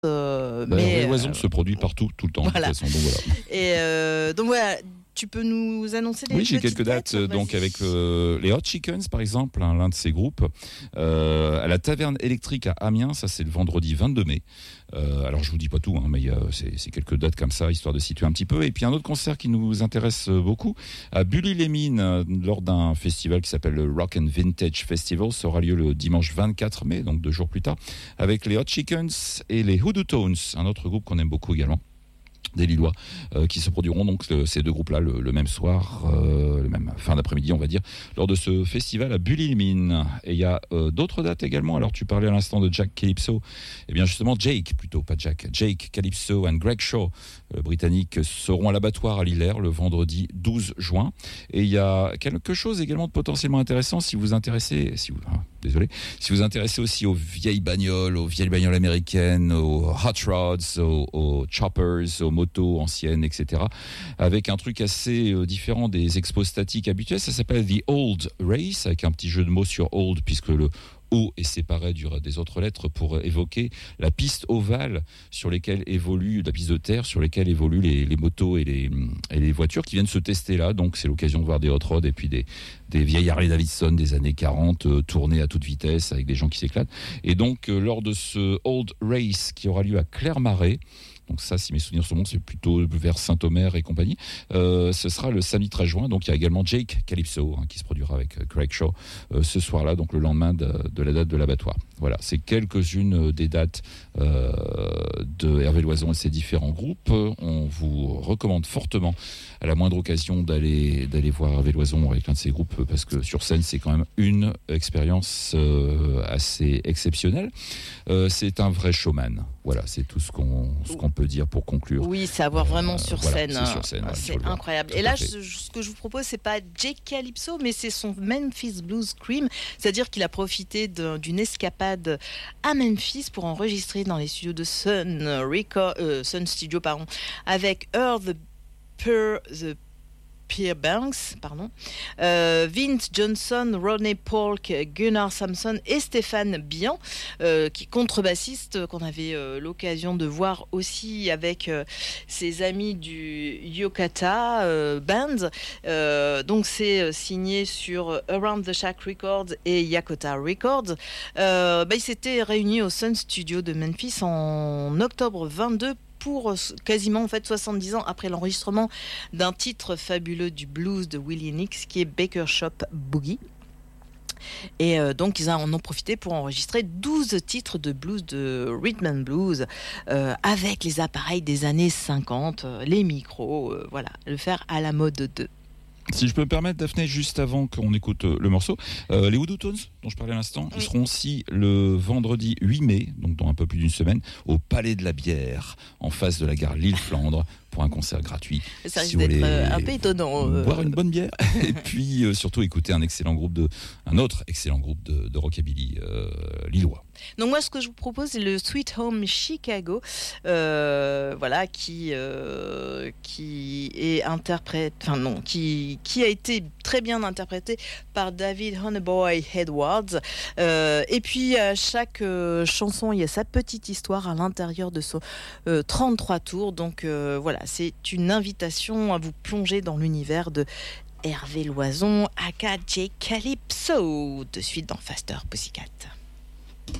Mais Loison se produit partout, tout le temps. Voilà. De toute façon, donc voilà. Et donc voilà. Tu peux nous annoncer des j'ai quelques dates. Donc avec les Hot Chickens, par exemple, l'un de ces groupes, à la Taverne électrique à Amiens. Ça, c'est le vendredi 22 mai. Alors, je vous dis pas tout, mais c'est quelques dates comme ça, histoire de situer un petit peu. Et puis un autre concert qui nous intéresse beaucoup, à Bully-les-Mines, lors d'un festival qui s'appelle le Rock and Vintage Festival. Ça aura lieu le dimanche 24 mai, donc 2 jours plus tard, avec les Hot Chickens et les Hoodoo Tones, un autre groupe qu'on aime beaucoup également, des Lillois, qui se produiront donc ces deux groupes-là le même soir, le même fin d'après-midi, on va dire, lors de ce festival à Bully-les-Mines. Et il y a d'autres dates également. Alors, tu parlais à l'instant de Jack Calypso. Eh bien, justement, Jake, plutôt, pas Jack. Jake Calypso et Greg Shaw, britanniques, seront à l'abattoir à Lillers le vendredi 12 juin. Et il y a quelque chose également de potentiellement intéressant si vous vous intéressez, si vous intéressez aussi aux vieilles bagnoles américaines, aux hot rods, aux choppers, aux motos anciennes, etc. Avec un truc assez différent des expos statiques habituels. Ça s'appelle The Old Race, avec un petit jeu de mots sur old, puisque le O est séparé des autres lettres pour évoquer la piste ovale sur lesquelles évoluent, la piste de terre sur lesquelles évoluent les motos et les voitures qui viennent se tester là. Donc c'est l'occasion de voir des hot rods et puis des vieilles Harley Davidson des années 40 tournées à toute vitesse avec des gens qui s'éclatent. Et donc lors de ce Old Race qui aura lieu à Clermarais, donc ça, si mes souvenirs sont bons, c'est plutôt vers Saint-Omer et compagnie. Ce sera le samedi 13 juin. Donc il y a également Jake Calypso qui se produira avec Greg Shaw ce soir-là, donc le lendemain de la date de l'abattoir. Voilà, c'est quelques-unes des dates de Hervé Loison et ses différents groupes. On vous recommande fortement, à la moindre occasion, d'aller voir Hervé Loison avec l'un de ses groupes, parce que sur scène, c'est quand même une expérience assez exceptionnelle. C'est un vrai showman. Voilà, c'est tout ce qu'on peut dire pour conclure. Oui, c'est à voir vraiment sur scène. C'est sur scène, c'est incroyable. Et là, ce que je vous propose, c'est pas Jake Calypso, mais c'est son Memphis Blues Scream. C'est-à-dire qu'il a profité d'une escapade à Memphis pour enregistrer dans les studios de Sun Studio, avec The Pierre Banks, Vince Johnson, Ronnie Polk, Gunnar Samson et Stéphane Bian, qui contrebassiste, qu'on avait l'occasion de voir aussi avec ses amis du Yokata Band. Donc c'est signé sur Around the Shack Records et Yakota Records. Ils s'étaient réunis au Sun Studio de Memphis en octobre 22 pour quasiment 70 ans après l'enregistrement d'un titre fabuleux du blues de Willie Nix qui est Baker Shop Boogie. Et donc ils en ont profité pour enregistrer 12 titres de blues, de rhythm and blues, avec les appareils des années 50, les micros, le faire à la mode 2. Si je peux me permettre, Daphné, juste avant qu'on écoute le morceau, les Hoodoo Tones, dont je parlais à l'instant, ils seront aussi le vendredi 8 mai, donc dans un peu plus d'une semaine, au Palais de la Bière, en face de la gare Lille-Flandre, pour un concert gratuit. Ça risque d'être un peu étonnant. Boire une bonne bière, et puis surtout écouter un autre excellent groupe de rockabilly lillois. Donc moi, ce que je vous propose, c'est le Sweet Home Chicago, qui a été très bien interprété par David Honeyboy Edwards. Et puis à chaque chanson, il y a sa petite histoire à l'intérieur de son 33 tours. Donc c'est une invitation à vous plonger dans l'univers de Hervé Loison, aka Jake Calypso, de suite dans Faster Pussycat.